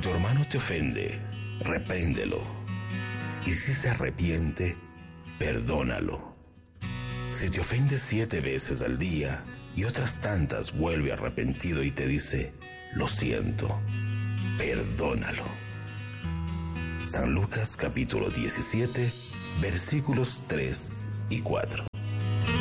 tu hermano te ofende, repréndelo. Y si se arrepiente, perdónalo. Si te ofende 7 veces al día y otras tantas vuelve arrepentido y te dice, lo siento, perdónalo. San Lucas capítulo 17, versículos 3 y 4.